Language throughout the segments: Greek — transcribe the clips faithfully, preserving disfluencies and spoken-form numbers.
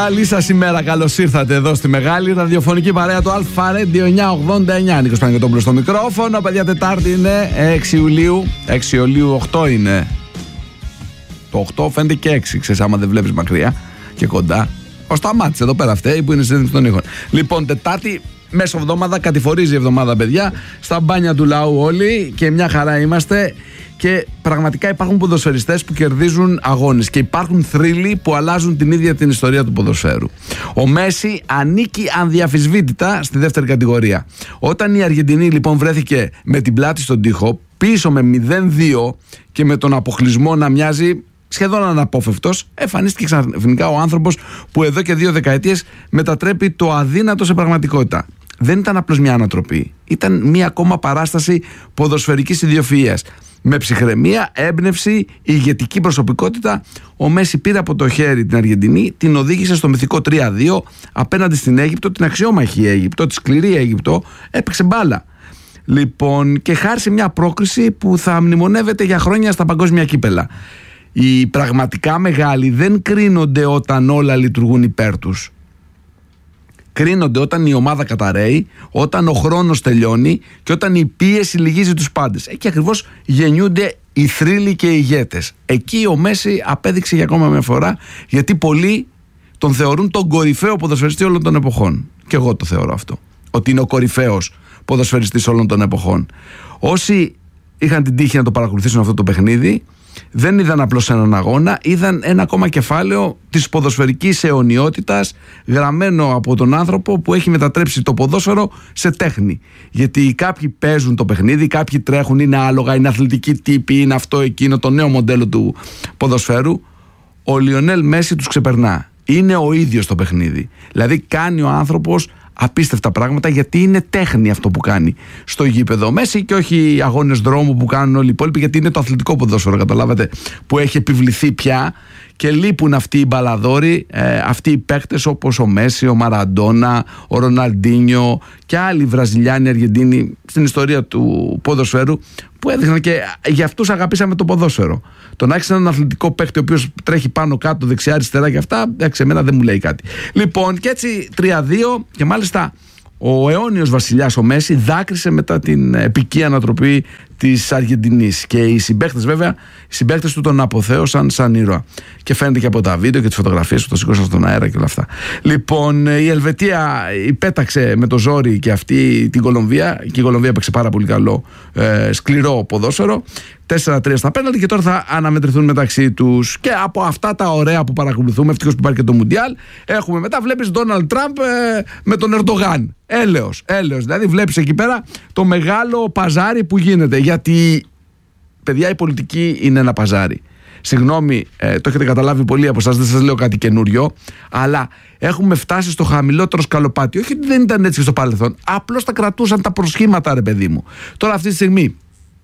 Καλή σας ημέρα, καλώς ήρθατε εδώ στη μεγάλη ραδιοφωνική παρέα του Αλφα Radio εννιακόσια ογδόντα εννιά. Νίκος Παναγιωτόπουλος στο μικρόφωνο. Παιδιά, Τετάρτη είναι έξι Ιουλίου. έξι Ιουλίου, οκτώ είναι. Το οκτώ φαίνεται και έξι, ξέρεις, άμα δεν βλέπεις μακριά και κοντά. Ο Σταμάτης εδώ πέρα αυτοί που είναι συνέντευξη των ήχων. Λοιπόν, Τετάρτη, μέσω εβδομάδα, κατηφορίζει η εβδομάδα, παιδιά. Στα μπάνια του λαού όλοι και μια χαρά είμαστε. Και πραγματικά υπάρχουν ποδοσφαιριστές που κερδίζουν αγώνες και υπάρχουν θρύλοι που αλλάζουν την ίδια την ιστορία του ποδοσφαίρου. Ο Μέση ανήκει ανδιαφυσβήτητα στη δεύτερη κατηγορία. Όταν η Αργεντινή λοιπόν βρέθηκε με την πλάτη στον τοίχο, πίσω με μηδέν δύο και με τον αποκλεισμό να μοιάζει σχεδόν αναπόφευκτος, εμφανίστηκε ξαφνικά ο άνθρωπος που εδώ και δύο δεκαετίες μετατρέπει το αδύνατο σε πραγματικότητα. Δεν ήταν απλώς μια ανατροπή, ήταν μια ακόμα παράσταση ποδοσφαιρικής ιδιοφυΐας. Με ψυχραιμία, έμπνευση, ηγετική προσωπικότητα, ο Μέση πήρε από το χέρι την Αργεντινή, την οδήγησε στο μυθικό τρία δύο απέναντι στην Αίγυπτο, την αξιόμαχη Αίγυπτο, τη σκληρή Αίγυπτο, έπαιξε μπάλα. Λοιπόν, και χάρισε μια πρόκριση που θα μνημονεύεται για χρόνια στα παγκόσμια κύπελα. Οι πραγματικά μεγάλοι δεν κρίνονται όταν όλα λειτουργούν υπέρ τους. Κρίνονται όταν η ομάδα καταραίει, όταν ο χρόνος τελειώνει και όταν η πίεση λυγίζει τους πάντες. Εκεί ακριβώς γεννιούνται οι θρύλοι και οι ηγέτες. Εκεί ο Μέση απέδειξε για ακόμα μια φορά, γιατί πολλοί τον θεωρούν τον κορυφαίο ποδοσφαιριστή όλων των εποχών. Και εγώ το θεωρώ αυτό, ότι είναι ο κορυφαίος ποδοσφαιριστής όλων των εποχών. Όσοι είχαν την τύχη να το παρακολουθήσουν αυτό το παιχνίδι, δεν είδαν απλώς έναν αγώνα, είδαν ένα ακόμα κεφάλαιο της ποδοσφαιρικής αιωνιότητας γραμμένο από τον άνθρωπο που έχει μετατρέψει το ποδόσφαιρο σε τέχνη. Γιατί κάποιοι παίζουν το παιχνίδι, κάποιοι τρέχουν, είναι άλογα, είναι αθλητικοί τύποι, είναι αυτό εκείνο το νέο μοντέλο του ποδοσφαίρου. Ο Λιονέλ Μέση τους ξεπερνά. Είναι ο ίδιος το παιχνίδι. Δηλαδή κάνει ο άνθρωπος απίστευτα πράγματα, γιατί είναι τέχνη αυτό που κάνει στο γήπεδο Μέση και όχι αγώνες δρόμου που κάνουν όλοι οι υπόλοιποι, γιατί είναι το αθλητικό ποδόσφαιρο, καταλάβατε, που έχει επιβληθεί πια και λείπουν αυτοί οι μπαλαδόροι, ε, αυτοί οι παίκτες όπως ο Μέση, ο Μαραντόνα, ο Ροναλντίνιο και άλλοι Βραζιλιάνοι, Αργεντίνοι στην ιστορία του ποδοσφαίρου που έδειχναν, και για αυτούς αγαπήσαμε το ποδόσφαιρο. Το να έχεις έναν αθλητικό παίκτη ο οποίος τρέχει πάνω κάτω, δεξιά, αριστερά και αυτά, εντάξει, εμένα δεν μου λέει κάτι. Λοιπόν, και έτσι τρία δύο, και μάλιστα ο αιώνιος βασιλιάς ο Μέση δάκρυσε μετά την επική ανατροπή της Αργεντινής. Και οι συμπαίκτες, βέβαια, οι συμπαίκτες του τον αποθέωσαν σαν ήρωα. Και φαίνεται και από τα βίντεο και τις φωτογραφίες που το σήκωσαν στον αέρα και όλα αυτά. Λοιπόν, η Ελβετία υπέταξε με το ζόρι και αυτή την Κολομβία. Και η Κολομβία έπαιξε πάρα πολύ καλό, ε, σκληρό ποδόσφαιρο. τέσσερα τρία στα πέναλτι και τώρα θα αναμετρηθούν μεταξύ τους. Και από αυτά τα ωραία που παρακολουθούμε, ευτυχώς που υπάρχει και το Μουντιάλ, έχουμε μετά, βλέπεις Ντόναλντ Τραμπ ε, με τον Ερντογάν. Έλεος, έλεος. Δηλαδή βλέπεις εκεί πέρα το μεγάλο παζάρι που γίνεται. Γιατί, παιδιά, η πολιτική είναι ένα παζάρι. Συγγνώμη, ε, το έχετε καταλάβει πολλοί από εσάς, δεν σας λέω κάτι καινούριο, αλλά έχουμε φτάσει στο χαμηλότερο σκαλοπάτι. Όχι ότι δεν ήταν έτσι στο παρελθόν, απλώς τα κρατούσαν τα προσχήματα, ρε παιδί μου. Τώρα αυτή τη στιγμή,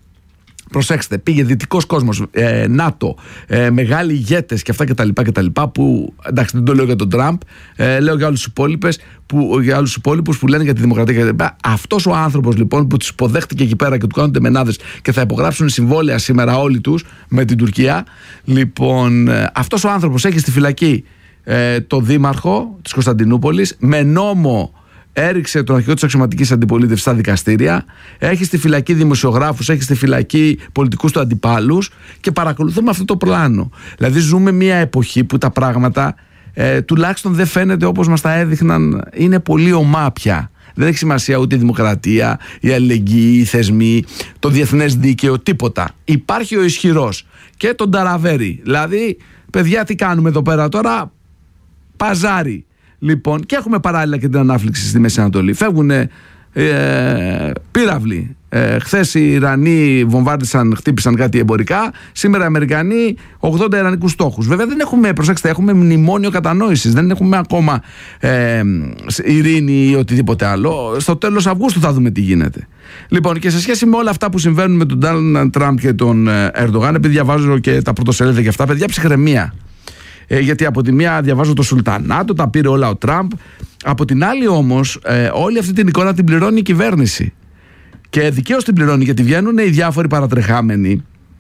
προσέξτε, πήγε δυτικός κόσμος, ε, ΝΑΤΟ, ε, μεγάλοι ηγέτες και αυτά κτλ, κτλ. Που, εντάξει, δεν το λέω για τον Τραμπ, ε, λέω για όλους τους υπόλοιπους που, για όλους τους υπόλοιπους που λένε για τη δημοκρατία κτλ. Αυτός ο άνθρωπος λοιπόν που τους υποδέχτηκε εκεί πέρα και του κάνουν τεμενάδες και θα υπογράψουν συμβόλαια σήμερα όλοι τους με την Τουρκία. Λοιπόν, ε, αυτός ο άνθρωπος έχει στη φυλακή ε, το δήμαρχο της Κωνσταντινούπολης με νόμο. Έριξε τον αρχηγό της αξιωματικής αντιπολίτευσης στα δικαστήρια, έχει στη φυλακή δημοσιογράφους, έχει στη φυλακή πολιτικούς του αντιπάλους και παρακολουθούμε αυτό το πλάνο. Δηλαδή ζούμε μια εποχή που τα πράγματα ε, τουλάχιστον δεν φαίνεται όπως μας τα έδειχναν, είναι πολύ ομά πια. Δεν έχει σημασία ούτε η δημοκρατία, η αλληλεγγύη, οι θεσμοί, το διεθνές δίκαιο, τίποτα. Υπάρχει ο ισχυρός και τον ταραβέρι. Δηλαδή, παιδιά, τι κάνουμε εδώ πέρα τώρα? Παζάρι. Λοιπόν, και έχουμε παράλληλα και την ανάφλιξη στη Μέση Ανατολή. Φεύγουν ε, πύραυλοι. Ε, χθες οι Ιρανοί βομβάρδισαν, χτύπησαν κάτι εμπορικά. Σήμερα οι Αμερικανοί ογδόντα ιρανικούς στόχους. Βέβαια δεν έχουμε, προσέξτε, έχουμε μνημόνιο κατανόησης. Δεν έχουμε ακόμα ε, ειρήνη ή οτιδήποτε άλλο. Στο τέλος Αυγούστου θα δούμε τι γίνεται. Λοιπόν, και σε σχέση με όλα αυτά που συμβαίνουν με τον Ντόναλντ Τραμπ και τον Ερντογάν, επειδή διαβάζω και τα πρωτοσέλιδα και αυτά, παιδιά, ψυχραιμία. Ε, γιατί από τη μία διαβάζω το Σουλτανάτο, τα πήρε όλα ο Τραμπ. Από την άλλη όμως, ε, όλη αυτή την εικόνα την πληρώνει η κυβέρνηση. Και δικαίως την πληρώνει, γιατί βγαίνουν οι διάφοροι παρατρεχάμενοι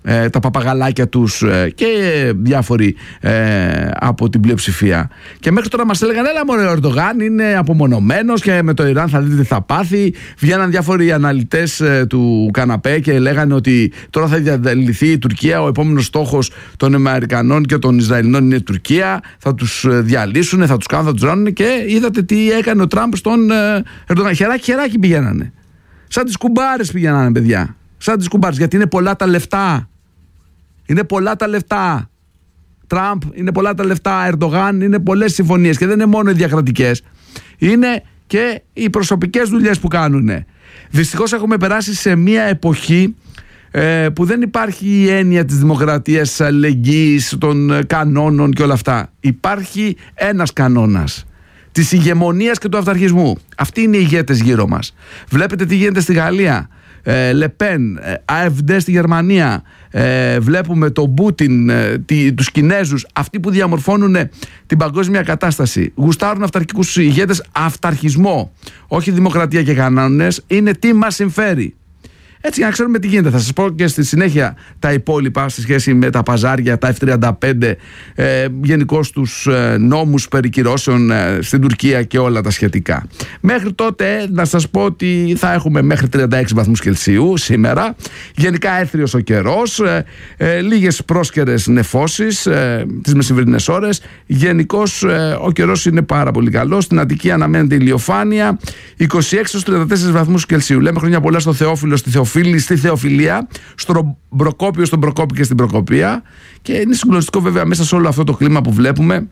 ε, τα παπαγαλάκια τους ε, και διάφοροι ε, από την πλειοψηφία. Και μέχρι τώρα μας έλεγαν, έλα μωρέ, ο Ερντογάν είναι απομονωμένος και με το Ιράν θα δείτε τι θα πάθει. Βγαίναν διάφοροι αναλυτές ε, του καναπέ και λέγανε ότι τώρα θα διαλυθεί η Τουρκία, ο επόμενος στόχος των Αμερικανών και των Ισραηλινών είναι η Τουρκία, θα τους διαλύσουν, θα τους κάνουν, θα τους ράνουν. Και είδατε τι έκανε ο Τραμπ στον ε, Ερντογάν. Χεράκι χεράκι πηγαίνανε. Σαν τις κουμπάρες πηγαίνανε, παιδιά. Σαν τις κουμπάρες, γιατί είναι πολλά τα λεφτά. Είναι πολλά τα λεφτά. Τραμπ, είναι πολλά τα λεφτά. Ερντογάν, είναι πολλές συμφωνίες. Και δεν είναι μόνο οι διακρατικές. Είναι και οι προσωπικές δουλειές που κάνουν. Δυστυχώς έχουμε περάσει σε μια εποχή ε, που δεν υπάρχει η έννοια της δημοκρατίας, της αλληλεγγύης, των κανόνων και όλα αυτά. Υπάρχει ένας κανόνας. Της ηγεμονίας και του αυταρχισμού. Αυτοί είναι οι ηγέτες γύρω μας. Βλέπετε τι γίνεται στη Γαλλία. Ε, Λεπέν, ε, ΑΕΦΔ στη Γερμανία. Ε, βλέπουμε τον Πούτιν, ε, τη, τους Κινέζους, αυτοί που διαμορφώνουν ε, την παγκόσμια κατάσταση. Γουστάρουν αυταρχικούς ηγέτες, αυταρχισμό. Όχι δημοκρατία και κανόνες. Είναι τι μας συμφέρει. Έτσι, για να ξέρουμε τι γίνεται. Θα σας πω και στη συνέχεια τα υπόλοιπα στη σχέση με τα παζάρια, τα εφ τριάντα πέντε, ε, γενικώς τους ε, νόμους περί κυρώσεων ε, στην Τουρκία και όλα τα σχετικά. Μέχρι τότε να σας πω ότι θα έχουμε μέχρι τριάντα έξι βαθμούς Κελσίου σήμερα. Γενικά έθριος ο καιρός, ε, ε, λίγες πρόσκαιρες νεφώσεις ε, τις μεσημβρινές ώρες. Γενικώς ε, ο καιρός είναι πάρα πολύ καλός. Στην Αττική αναμένεται ηλιοφάνεια, είκοσι έξι έως τριάντα τέσσερις βαθμούς Κελσίου. Λέμε χρόνια πολλά στο Θεόφιλο, στη Θεοφίλη, στη Θεοφιλία, στον Προκόπιο, στον Προκόπη και στην Προκοπία. Και είναι συγκλονιστικό βέβαια μέσα σε όλο αυτό το κλίμα που βλέπουμε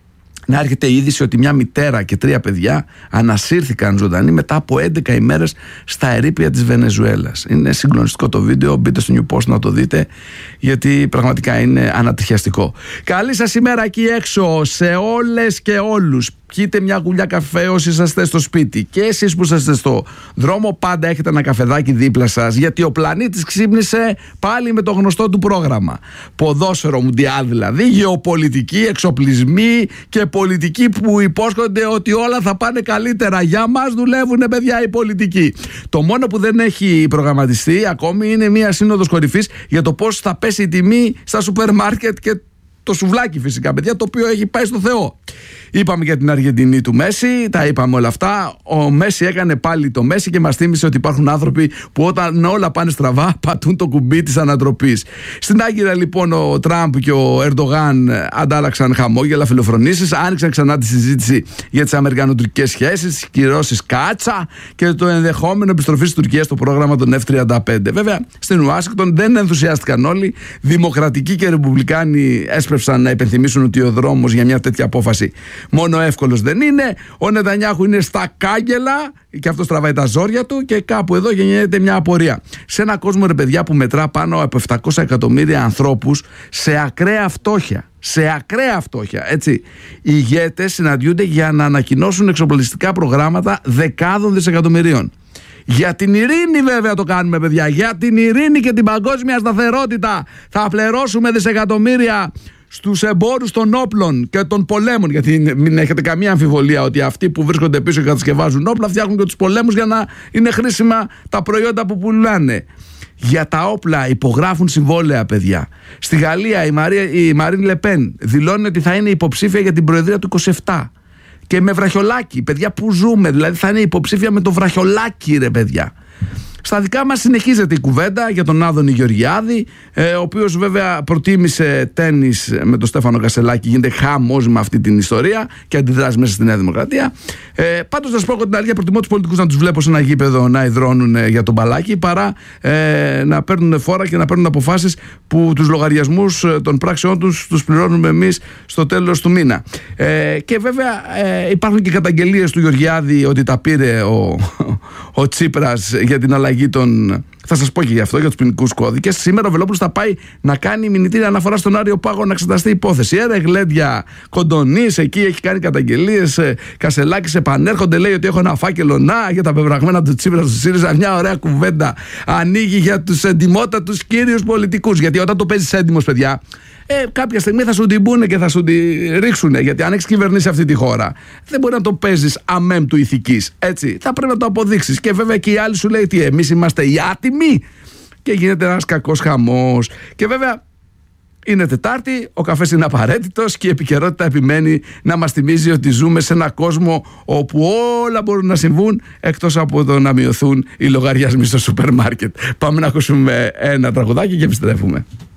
να έρχεται η είδηση ότι μια μητέρα και τρία παιδιά ανασύρθηκαν ζωντανοί μετά από έντεκα ημέρες στα ερείπια της Βενεζουέλας. Είναι συγκλονιστικό το βίντεο, μπείτε στο New Post να το δείτε, γιατί πραγματικά είναι ανατριχιαστικό. Καλή σας ημέρα εκεί έξω σε όλες και όλους. Πιείτε μια γουλιά καφέ όσοι είσαστε στο σπίτι. Και εσείς που είσαστε στο δρόμο, πάντα έχετε ένα καφεδάκι δίπλα σας. Γιατί ο πλανήτης ξύπνησε πάλι με το γνωστό του πρόγραμμα. Ποδόσφαιρο μουντιάλ δηλαδή, γεωπολιτική, εξοπλισμοί και πολιτικοί που υπόσχονται ότι όλα θα πάνε καλύτερα. Για μας δουλεύουν, παιδιά, οι πολιτικοί. Το μόνο που δεν έχει προγραμματιστεί ακόμη είναι μια σύνοδος κορυφής για το πώς θα πέσει η τιμή στα σούπερ μάρκετ και το σουβλάκι, φυσικά, παιδιά, το οποίο έχει πάει στο Θεό. Είπαμε για την Αργεντινή του Μέση, τα είπαμε όλα αυτά. Ο Μέση έκανε πάλι το Μέση και μας θύμισε ότι υπάρχουν άνθρωποι που όταν όλα πάνε στραβά πατούν το κουμπί της ανατροπής. Στην Άγκυρα λοιπόν ο Τραμπ και ο Ερντογάν αντάλλαξαν χαμόγελα, φιλοφρονήσεις, άνοιξαν ξανά τη συζήτηση για τις αμερικανοτουρκικές σχέσεις, τις κυρώσεις Κάτσα και το ενδεχόμενο επιστροφή της Τουρκίας στο πρόγραμμα των εφ τριάντα πέντε. Βέβαια στην Ουάσιγκτον δεν ενθουσιάστηκαν όλοι. Δημοκρατικοί και ρεπουμπλικάνοι έσπευσαν να υπενθυμίσουν ότι ο δρόμος για μια τέτοια απόφαση μόνο εύκολος δεν είναι. Ο Νετανιάχου είναι στα κάγκελα και αυτό τραβάει τα ζόρια του και κάπου εδώ γεννιέται μια απορία. Σε ένα κόσμο, ρε παιδιά, που μετρά πάνω από επτακόσια εκατομμύρια ανθρώπους σε ακραία φτώχεια. Σε ακραία φτώχεια, έτσι. Οι ηγέτες συναντιούνται για να ανακοινώσουν εξοπλιστικά προγράμματα δεκάδων δισεκατομμυρίων. Για την ειρήνη βέβαια το κάνουμε, παιδιά. Για την ειρήνη και την παγκόσμια σταθερότητα θα αφιερώσουμε δισεκατομμύρια στους εμπόρους των όπλων και των πολέμων. Γιατί μην έχετε καμία αμφιβολία ότι αυτοί που βρίσκονται πίσω και κατασκευάζουν όπλα φτιάχνουν και τους πολέμους για να είναι χρήσιμα τα προϊόντα που πουλάνε. Για τα όπλα υπογράφουν συμβόλαια, παιδιά. Στη Γαλλία η, Μαρία, η Μαρίν Λεπέν δηλώνει ότι θα είναι υποψήφια για την προεδρία του είκοσι επτά. Και με βραχιολάκι, παιδιά, που ζούμε. Δηλαδή θα είναι υποψήφια με το βραχιολάκι, ρε παιδιά. Στα δικά μας συνεχίζεται η κουβέντα για τον Άδωνη Γεωργιάδη, ε, ο οποίος βέβαια προτίμησε τένις με τον Στέφανο Κασελάκη. Γίνεται χαμός με αυτή την ιστορία και αντιδράσει μέσα στη Νέα Δημοκρατία. Ε, πάντως, να σας πω ότι την αλήθεια, προτιμώ τους πολιτικούς να τους βλέπω σε ένα γήπεδο να υδρώνουν ε, για τον μπαλάκι παρά ε, να παίρνουν φόρα και να παίρνουν αποφάσεις που τους λογαριασμούς ε, των πράξεών τους τους πληρώνουμε εμείς στο τέλος του μήνα. Ε, και βέβαια ε, υπάρχουν και καταγγελίες του Γεωργιάδη ότι τα πήρε ο, ο Τσίπρας για την αλλαγή των. Θα σας πω και γι' αυτό, για τους ποινικούς κώδικες. Σήμερα ο Βελόπουλος θα πάει να κάνει μηνυτήρια αναφορά στον Άριο Πάγο να εξεταστεί η υπόθεση. Έρε γλέντια Κοντονής, εκεί έχει κάνει καταγγελίες. Κασελάκης επανέρχονται, λέει ότι έχω ένα φάκελο να για τα πεπραγμένα του Τσίπρα του ΣΥΡΙΖΑ. Μια ωραία κουβέντα ανοίγει για τους εντιμότατους κύριους πολιτικούς. Γιατί όταν το παίζεις έντιμος, παιδιά, Ε, κάποια στιγμή θα σου την πούνε και θα σου την ρίξουνε. Γιατί αν έχεις κυβερνήσει αυτή τη χώρα, δεν μπορεί να το παίζεις αμέμ του ηθικής. Έτσι. Θα πρέπει να το αποδείξεις. Και βέβαια και οι άλλοι σου λέει τι, εμείς είμαστε οι άτιμοι. και γίνεται ένας κακός χαμός. Και βέβαια είναι Τετάρτη, ο καφές είναι απαραίτητος και η επικαιρότητα επιμένει να μας θυμίζει ότι ζούμε σε ένα κόσμο όπου όλα μπορούν να συμβούν εκτός από το να μειωθούν οι λογαριασμοί στο σούπερ μάρκετ. Πάμε να ακούσουμε ένα τραγουδάκι και επιστρέφουμε.